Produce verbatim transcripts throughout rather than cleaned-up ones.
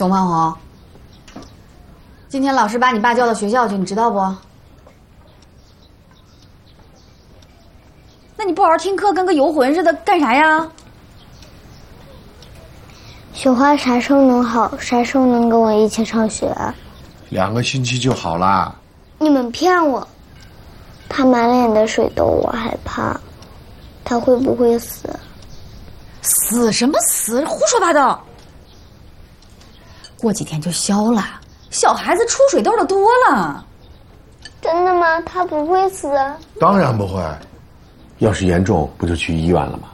董万红，今天老师把你爸叫到学校去，你知道不？那你不好好听课，跟个游魂似的，干啥呀？ 雪花啥时候能好？啥时候能跟我一起上学？ 两个星期就好啦。 你们骗我！他满脸的水痘，我害怕，他会不会死？ 死什么死？胡说八道！过几天就消了，小孩子出水痘的多了。 真的吗？他不会死？ 当然不会，要是严重，不就去医院了吗？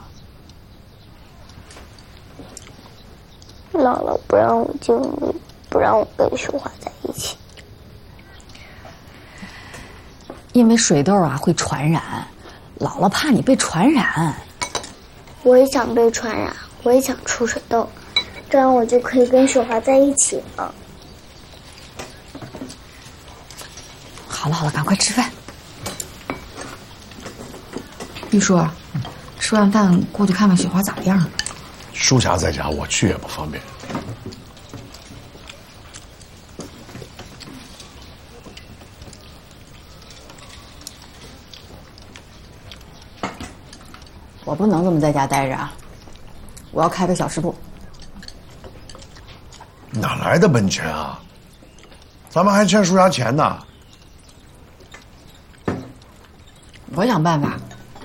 姥姥不让我进屋，不让我跟雪花在一起。 因为水痘啊会传染，姥姥怕你被传染。 我也想被传染，我也想出水痘，这样我就可以跟雪花在一起了。 好了好了，赶快吃饭。 玉叔，吃完饭过去看看雪花咋样了。 舒霞在家，我去也不方便。 我不能这么在家待着啊！我要开个小吃部。 哪来的本钱啊？咱们还欠舒霞钱呢。 我想办法。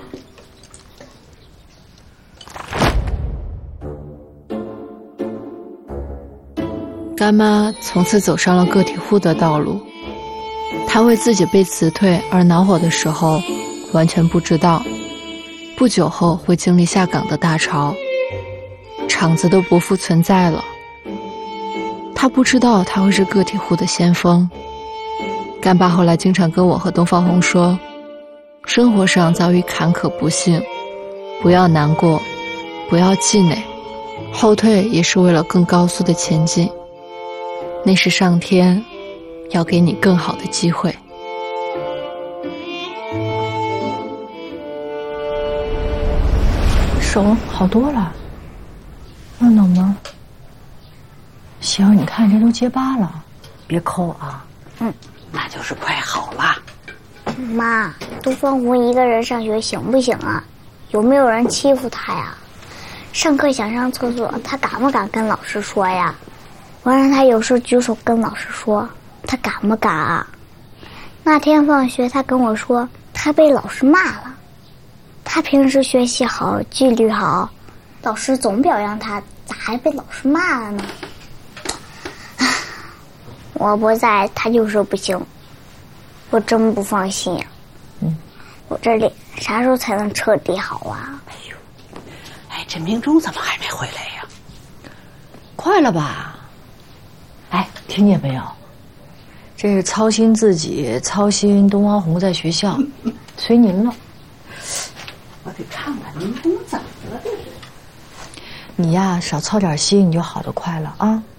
干妈从此走上了个体户的道路。她为自己被辞退而恼火的时候，完全不知道不久后会经历下岗的大潮，厂子都不复存在了。她不知道她会是个体户的先锋。干爸后来经常跟我和东方红说，生活上遭遇坎坷不幸，不要难过，不要气馁，后退也是为了更高速的前进。那是上天要给你更好的机会。 手好多了，要弄吗？行，你看这都结疤了，别抠啊。 嗯，那就是快好了。 妈，东方红一个人上学行不行啊？有没有人欺负他呀？上课想上厕所，他敢不敢跟老师说呀？我让他有事举手跟老师说，他敢不敢啊？那天放学他跟我说他被老师骂了。他平时学习好，纪律好，老师总表扬他，咋还被老师骂了呢？我不在，他就是不行，我真不放心呀。嗯，我这脸啥时候才能彻底好啊？ 哎呦，哎，这明忠怎么还没回来呀？ 快了吧？哎，听见没有？这是操心自己，操心东方红在学校，随您了。 我得看看明忠怎么了这是。 你呀，少操点心，你就好得快了啊。